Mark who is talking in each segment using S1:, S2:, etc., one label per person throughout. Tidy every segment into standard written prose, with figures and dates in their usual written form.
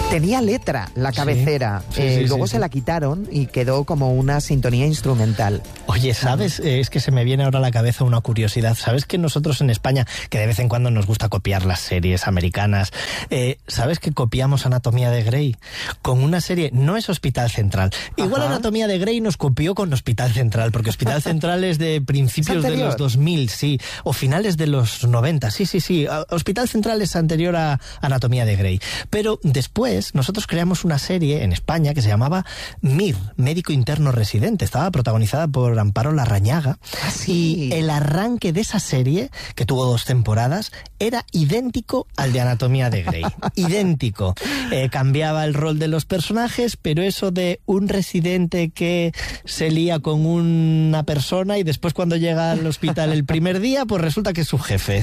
S1: Tenía letra la cabecera, luego se la quitaron y quedó como una sintonía instrumental.
S2: Oye, ¿sabes? Es que se me viene ahora a la cabeza una curiosidad. ¿Sabes que nosotros en España, que de vez en cuando nos gusta copiar las series americanas, ¿sabes que copiamos Anatomía de Grey? Con una serie, no es Hospital Central. Igual Anatomía de Grey nos copió con Hospital Central, porque Hospital Central es de principios de los 2000, sí, o finales de los 90, sí. Hospital Central es anterior a Anatomía de Grey. Pero después nosotros creamos una serie en España que se llamaba MIR, Médico Interno Residente. Estaba protagonizada por Amparo Larrañaga.
S1: ¿Ah, sí?
S2: Y el arranque de esa serie, que tuvo 2 temporadas, era idéntico al de Anatomía de Grey. Idéntico. Cambiaba el rol de los personajes, pero eso de un residente que se lía con una persona y después cuando llega al hospital el primer día, pues resulta que es su jefe.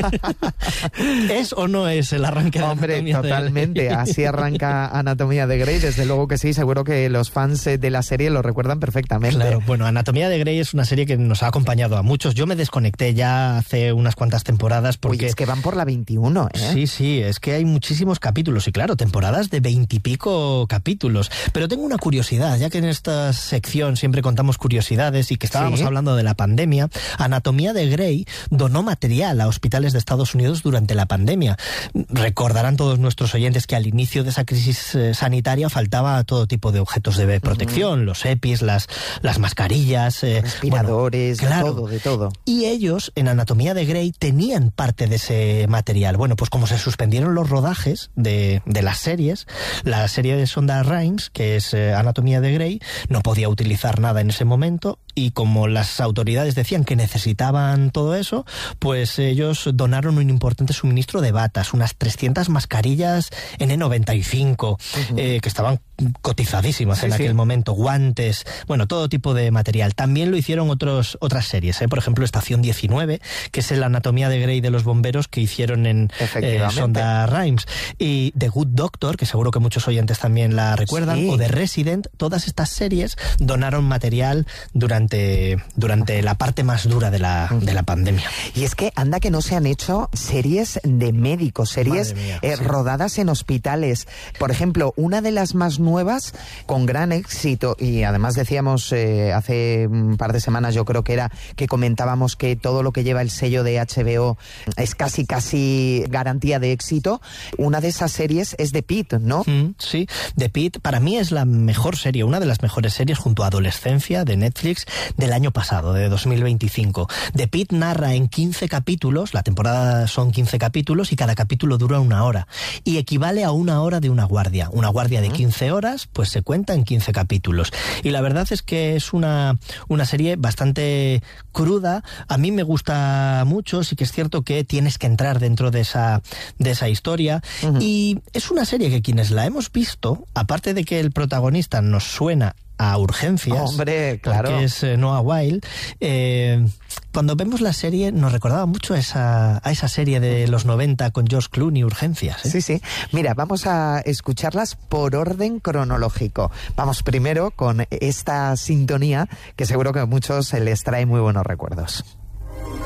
S2: ¿Es o no es el arranque de Anatomía de Grey?
S1: Hombre, totalmente. Así arranca Anatomía de Grey, desde luego que sí, seguro que los fans de la serie lo recuerdan perfectamente.
S2: Claro, bueno, Anatomía de Grey es una serie que nos ha acompañado a muchos. Yo me desconecté ya hace unas cuantas temporadas porque...
S1: Oye, es que van por la 21, ¿eh?
S2: Sí, es que hay muchísimos capítulos y claro, temporadas de 20 y pico capítulos. Pero tengo una curiosidad, ya que en esta sección siempre contamos curiosidades y que estábamos hablando de la pandemia, Anatomía de Grey donó material a hospitales de Estados Unidos durante la pandemia. Recordarán todos nuestros oyentes que al inicio de esa crisis sanitaria faltaba todo tipo de objetos de protección, los EPIs, las mascarillas,
S1: respiradores, de todo.
S2: Y ellos, en Anatomía de Grey, tenían parte de ese material. Bueno, pues como se suspendieron los rodajes de las series, la serie de Shonda Rhimes, que es Anatomía de Grey, no podía utilizar nada en ese momento, y como las autoridades decían que necesitaban todo eso, pues ellos donaron un importante suministro de batas, unas 300 mascarillas N95, que estaban cotizadísimas en aquel momento, guantes, bueno, todo tipo de material. También lo hicieron otras series, por ejemplo Estación 19, que es la Anatomía de Grey de los bomberos que hicieron en Shonda Rhimes, y The Good Doctor, que seguro que muchos oyentes también la recuerdan, o The Resident. Todas estas series donaron material durante la parte más dura de la pandemia.
S1: Y es que anda que no se han hecho series de médicos, series rodadas en hospitales. Por ejemplo, una de las más nuevas, con gran éxito, y además decíamos hace un par de semanas, yo creo que era, que comentábamos que todo lo que lleva el sello de HBO es casi garantía de éxito. Una de esas series es The Pitt, ¿no?
S2: Sí, The Pitt para mí es la mejor serie, una de las mejores series junto a Adolescencia de Netflix del año pasado, de 2025. The Pitt narra en 15 capítulos, la temporada son 15 capítulos y cada capítulo dura 1 hora, y equivale a 1 hora de una guardia de 15 horas, pues se cuenta en 15 capítulos. Y la verdad es que es una serie bastante cruda. A mí me gusta mucho, sí que es cierto que tienes que entrar dentro de esa historia. Y es una serie que quienes la hemos visto, aparte de que el protagonista nos suena a Urgencias,
S1: hombre, claro,
S2: porque es Noah Wyle, cuando vemos la serie nos recordaba mucho a esa serie de los 90 con George Clooney, Urgencias.
S1: Sí. Mira, vamos a escucharlas por orden cronológico. Vamos primero con esta sintonía que seguro que a muchos les trae muy buenos recuerdos.